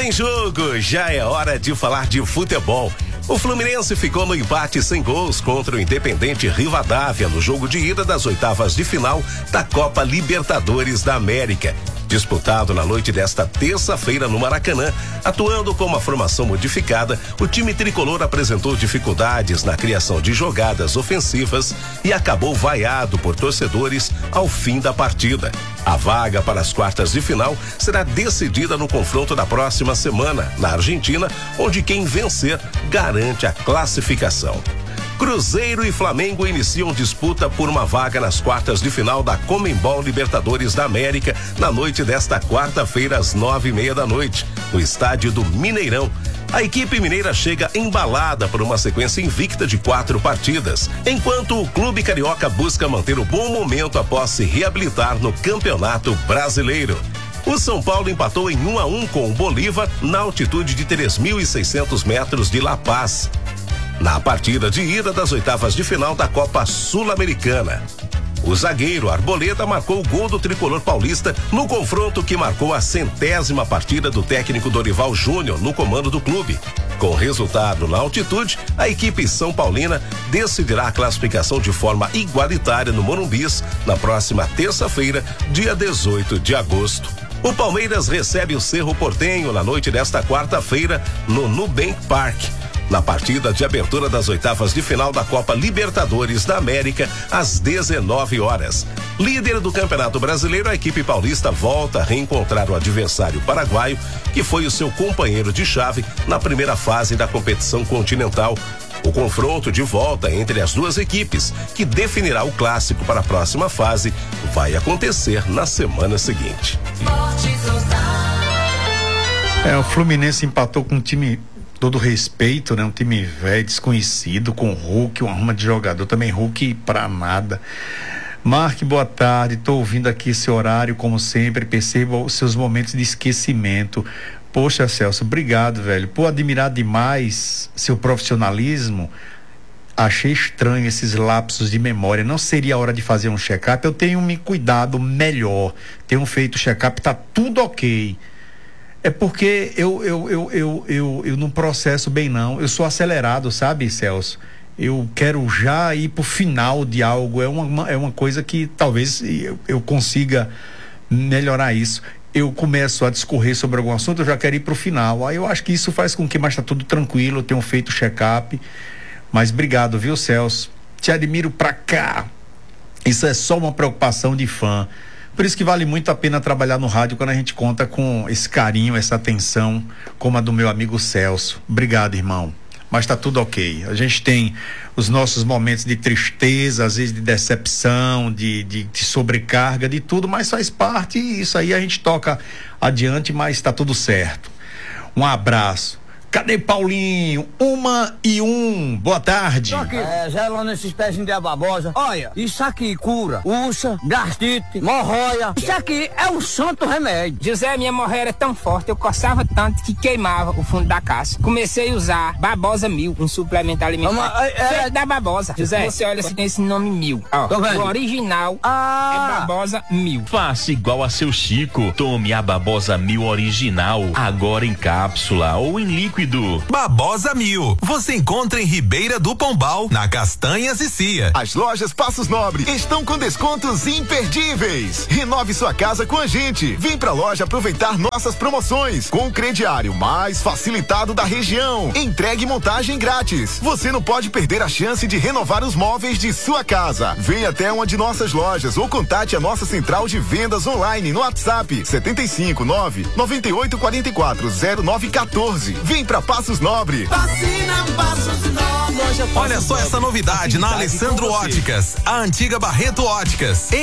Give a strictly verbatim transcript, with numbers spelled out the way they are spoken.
Bola em jogo, já é hora de falar de futebol. O Fluminense ficou no empate sem gols contra o Independente Rivadavia no jogo de ida das oitavas de final da Copa Libertadores da América. Disputado na noite desta terça-feira no Maracanã, atuando com uma formação modificada, o time tricolor apresentou dificuldades na criação de jogadas ofensivas e acabou vaiado por torcedores ao fim da partida. A vaga para as quartas de final será decidida no confronto da próxima semana, na Argentina, onde quem vencer garante a classificação. Cruzeiro e Flamengo iniciam disputa por uma vaga nas quartas de final da Conmebol Libertadores da América na noite desta quarta-feira às nove e meia da noite, no estádio do Mineirão. A equipe mineira chega embalada por uma sequência invicta de quatro partidas, enquanto o clube carioca busca manter o bom momento após se reabilitar no Campeonato Brasileiro. O São Paulo empatou em um a um com o Bolívar na altitude de três mil e seiscentos metros de La Paz, na partida de ida das oitavas de final da Copa Sul-Americana. O zagueiro Arboleda marcou o gol do tricolor paulista no confronto que marcou a centésima partida do técnico Dorival Júnior no comando do clube. Com o resultado na altitude, a equipe São Paulina decidirá a classificação de forma igualitária no Morumbis na próxima terça-feira, dia dezoito de agosto. O Palmeiras recebe o Cerro Porteño na noite desta quarta-feira no Nubank Park, na partida de abertura das oitavas de final da Copa Libertadores da América, às dezenove horas. Líder do Campeonato Brasileiro, a equipe paulista volta a reencontrar o adversário paraguaio, que foi o seu companheiro de chave na primeira fase da competição continental. O confronto de volta entre as duas equipes, que definirá o clássico para a próxima fase, vai acontecer na semana seguinte. É, o Fluminense empatou com um time, todo respeito, né? Um time velho, desconhecido, com Hulk, uma ruma de jogador, também Hulk pra nada. Mark, boa tarde, tô ouvindo aqui esse horário, como sempre, percebo os seus momentos de esquecimento. Poxa, Celso, obrigado, velho, por admirar demais seu profissionalismo. Achei estranho esses lapsos de memória. Não seria a hora de fazer um check-up? Eu tenho me cuidado melhor, tenho feito check-up, tá tudo ok. É porque eu, eu, eu, eu, eu, eu não processo bem, não. Eu sou acelerado, sabe, Celso? Eu quero já ir pro final de algo. É uma, é uma coisa que talvez eu, eu consiga melhorar isso. Eu começo a discorrer sobre algum assunto, eu já quero ir pro final. Aí eu acho que isso faz com que, mas tá tudo tranquilo, eu tenho feito check-up. Mas obrigado, viu, Celso? Te admiro pra cá. Isso é só uma preocupação de fã. Por isso que vale muito a pena trabalhar no rádio quando a gente conta com esse carinho, essa atenção, como a do meu amigo Celso. Obrigado, irmão. Mas tá tudo ok. A gente tem os nossos momentos de tristeza, às vezes de decepção, de, de, de sobrecarga, de tudo, mas faz parte e isso aí a gente toca adiante, mas tá tudo certo. Um abraço. Cadê Paulinho? Uma e um. Boa tarde. Tô aqui. É, gelando esses pezinhos de ababosa. Olha, isso aqui cura ursa, gastrite, hemorroia. Isso aqui é um santo remédio. José, minha hemorroia era tão forte, eu coçava tanto que queimava o fundo da caixa. Comecei a usar Babosa Mil, um suplemento alimentar. Uma, é, é da Babosa. José, você olha se tem esse nome Mil. Ó, o original ah. é Babosa Mil. Faça igual a seu Chico. Tome a Babosa Mil original, agora em cápsula ou em líquido. Babosa Mil. Você encontra em Ribeira do Pombal, na Castanhas e Cia. As lojas Passos Nobre estão com descontos imperdíveis. Renove sua casa com a gente. Vem pra loja aproveitar nossas promoções com o crediário mais facilitado da região. Entregue e montagem grátis. Você não pode perder a chance de renovar os móveis de sua casa. Venha até uma de nossas lojas ou contate a nossa central de vendas online no WhatsApp setenta e cinco, nove, noventa e oito, quarenta e quatro, zero nove, quatorze. Vem pra Passos Nobre. Olha só essa novidade na Alessandro Óticas, a antiga Barreto Óticas.